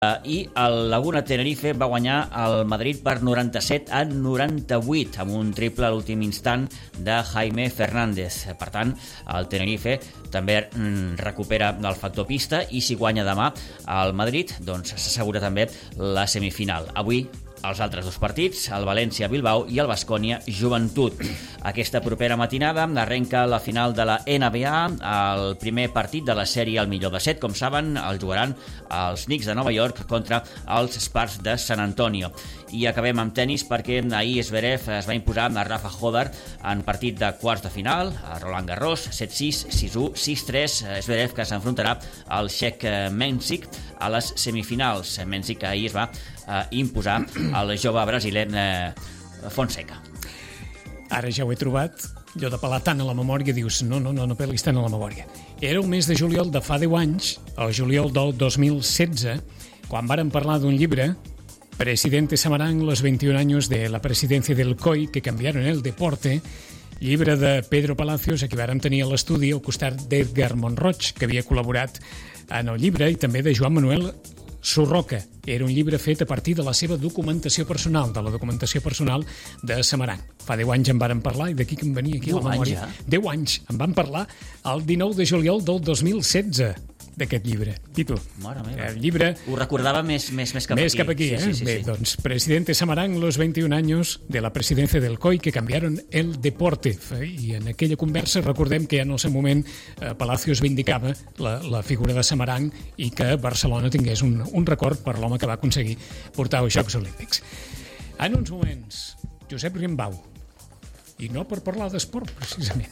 I el Laguna Tenerife va guanyar el Madrid per 97-98 amb un triple a l'últim instant de Jaime Fernández. Per tant, el Tenerife també recupera el factor pista i si guanya demà el Madrid, doncs s'assegura també la semifinal. Avui els altres dos partits, el València-Bilbao i el Baskonia-Joventut. Aquesta propera matinada arrenca la final de la NBA. El primer partit de la sèrie al millor de 7, com saben, el jugaran els Knicks de Nova York contra els Spurs de San Antonio. I acabem amb tenis perquè ahir Zverev es va imposar a Rafa Hodar en partit de quarts de final, a Roland Garros, 7-6, 6-1, 6-3. Zverev que s'enfrontarà al txec Mensik a les semifinals. Mensik que ahir es va imposar al jove brasiler Fonseca. Ara ja ho he trobat, allò de pelar tant a la memòria, dius, no pelis tant a la memòria. Era el mes de juliol de fa 10 anys, el juliol del 2016, quan vàrem parlar d'un llibre, Presidente Samarán, los 21 años de la presidencia del COI que cambiaron el deporte, llibre de Pedro Palacios, a qui vàrem tenir a l'estudi al costat d'Edgar Monroig, que havia col·laborat en el llibre, i també de Joan Manuel Surroca. Era un llibre fet a partir de la seva documentació personal, de la documentació personal de Samarán. Fa 10 anys en vàrem parlar i d'aquí que em venia aquí a la memòria. 10 anys. En vam parlar el 19 de juliol del 2016 d'aquest llibre. I tu? Mare meva. El llibre... Ho recordava més cap aquí. Més cap aquí, sí. Bé, doncs, Presidente Samarán, los 21 años de la presidencia del COI que cambiaron el deporte. I en aquella conversa recordem que ja en el seu moment Palacios vindicava la figura de Samarán i que Barcelona tingués un record per l'home que va aconseguir portar als Jocs Olímpics. En uns moments, Josep Rimbau. I no per parlar d'esport, precisament.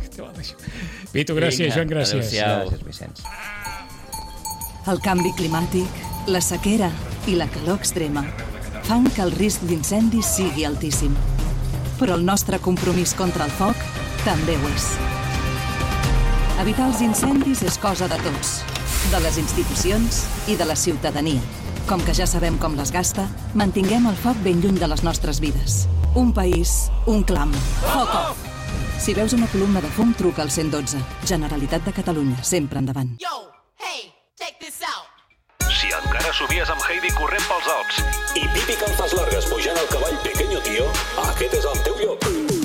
Vito, gràcies, Joan, gràcies. Gràcies, Vicenç. El canvi climàtic, la sequera i la calor extrema fan que el risc d'incendi sigui altíssim. Però el nostre compromís contra el foc també ho és. Evitar els incendis és cosa de tots, de les institucions i de la ciutadania. Com que ja sabem com les gasta, mantinguem el foc ben lluny de les nostres vides. Un país, un clam. Foc off! Si veus una columna de fum, truca al 112. Generalitat de Catalunya, sempre endavant. Yo, hey, check this out. Si encara subies amb Heidi corrent pels Alps i Pipi Calzas Largas pujant al cavall Pequeño Tío, aquest és el teu lloc.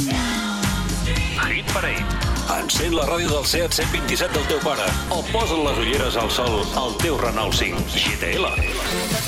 Hit Parade. Encén la ràdio del Seat 127 del teu pare o posa'n les ulleres al sol al teu Renault 5 GTL.